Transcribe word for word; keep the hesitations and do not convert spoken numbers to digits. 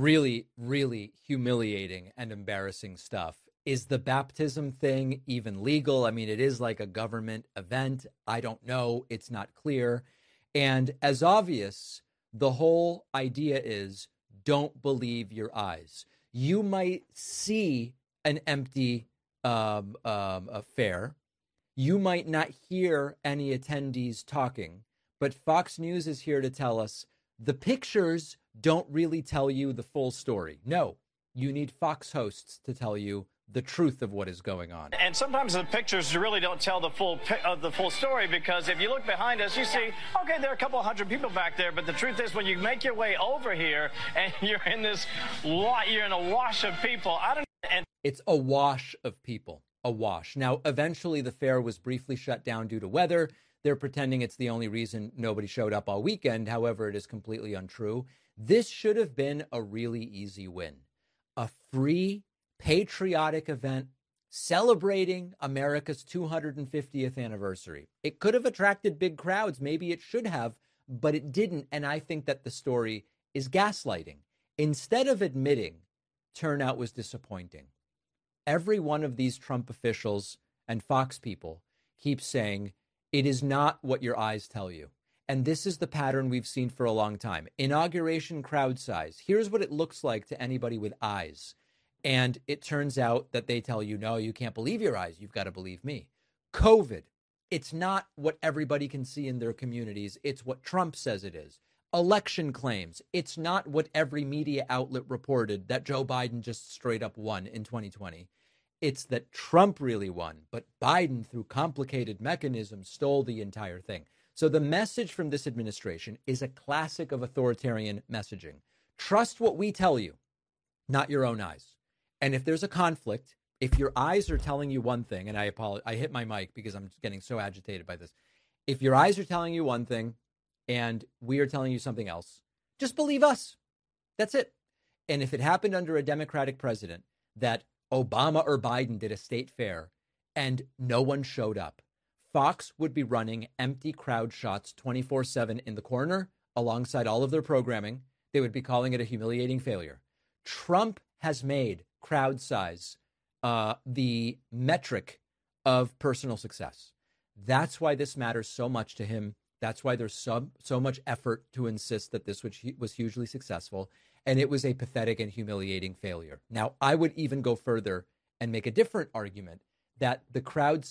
really, really humiliating and embarrassing stuff. Is the baptism thing even legal? I mean, it is like a government event. I don't know. It's not clear. And as obvious, the whole idea is don't believe your eyes. You might see an empty um, um, affair. You might not hear any attendees talking, but Fox News is here to tell us the pictures don't really tell you the full story. No, you need Fox hosts to tell you the truth of what is going on. And sometimes the pictures really don't tell the full uh, the full story, because if you look behind us, you see, okay, there are a couple hundred people back there, but the truth is, when you make your way over here and you're in this, you're in a wash of people. I don't. And it's a wash of people, a wash. Now, eventually, the fair was briefly shut down due to weather. They're pretending it's the only reason nobody showed up all weekend. However, it is completely untrue. This should have been a really easy win, a free, patriotic event celebrating America's two hundred fiftieth anniversary. It could have attracted big crowds. Maybe it should have, but it didn't. And I think that the story is gaslighting. Instead of admitting turnout was disappointing, every one of these Trump officials and Fox people keeps saying it is not what your eyes tell you. And this is the pattern we've seen for a long time. Inauguration crowd size. Here's what it looks like to anybody with eyes. And it turns out that they tell you, no, you can't believe your eyes. You've got to believe me. COVID. It's not what everybody can see in their communities. It's what Trump says it is. Election claims. It's not what every media outlet reported that Joe Biden just straight up won in twenty twenty. It's that Trump really won, but Biden, through complicated mechanisms, stole the entire thing. So the message from this administration is a classic of authoritarian messaging. Trust what we tell you, not your own eyes. And if there's a conflict, if your eyes are telling you one thing, and I apologize, I hit my mic because I'm getting so agitated by this. If your eyes are telling you one thing and we are telling you something else, just believe us. That's it. And if it happened under a Democratic president that Obama or Biden did a state fair and no one showed up, Fox would be running empty crowd shots twenty-four seven in the corner alongside all of their programming. They would be calling it a humiliating failure. Trump has made crowd size uh, the metric of personal success. That's why this matters so much to him. That's why there's so, so much effort to insist that this was, was hugely successful. And it was a pathetic and humiliating failure. Now, I would even go further and make a different argument that the crowd